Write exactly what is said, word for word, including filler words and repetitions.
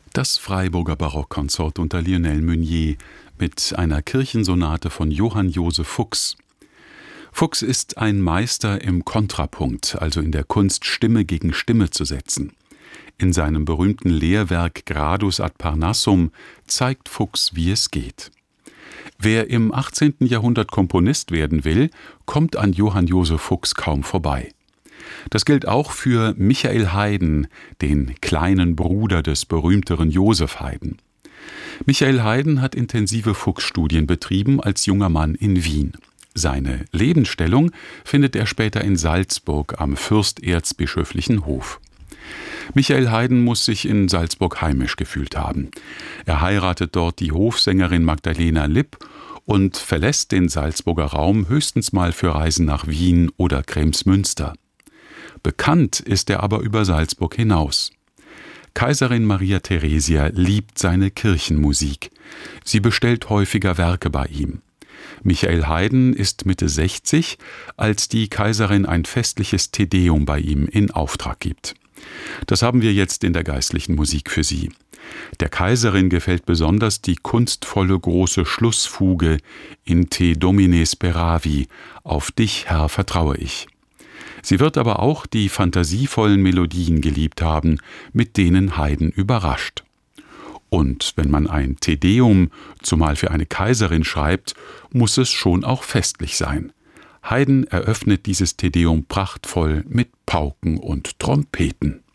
Das Freiburger Barockkonzert unter Lionel Meunier mit einer Kirchensonate von Johann Joseph Fuchs. Fuchs ist ein Meister im Kontrapunkt, also in der Kunst, Stimme gegen Stimme zu setzen. In seinem berühmten Lehrwerk Gradus ad Parnassum zeigt Fuchs, wie es geht. Wer im achtzehnten Jahrhundert Komponist werden will, kommt an Johann Joseph Fuchs kaum vorbei. Das gilt auch für Michael Haydn, den kleinen Bruder des berühmteren Joseph Haydn. Michael Haydn hat intensive Fuchs-Studien betrieben als junger Mann in Wien. Seine Lebensstellung findet er später in Salzburg am fürsterzbischöflichen Hof. Michael Haydn muss sich in Salzburg heimisch gefühlt haben. Er heiratet dort die Hofsängerin Magdalena Lipp und verlässt den Salzburger Raum höchstens mal für Reisen nach Wien oder Kremsmünster. Bekannt ist er aber über Salzburg hinaus. Kaiserin Maria Theresia liebt seine Kirchenmusik. Sie bestellt häufiger Werke bei ihm. Michael Haydn ist Mitte sechzig, als die Kaiserin ein festliches Te Deum bei ihm in Auftrag gibt. Das haben wir jetzt in der geistlichen Musik für Sie. Der Kaiserin gefällt besonders die kunstvolle große Schlussfuge in Te Domine Speravi, auf dich, Herr, vertraue ich. Sie wird aber auch die fantasievollen Melodien geliebt haben, mit denen Haydn überrascht. Und wenn man ein Te Deum, zumal für eine Kaiserin, schreibt, muss es schon auch festlich sein. Haydn eröffnet dieses Te Deum prachtvoll mit Pauken und Trompeten.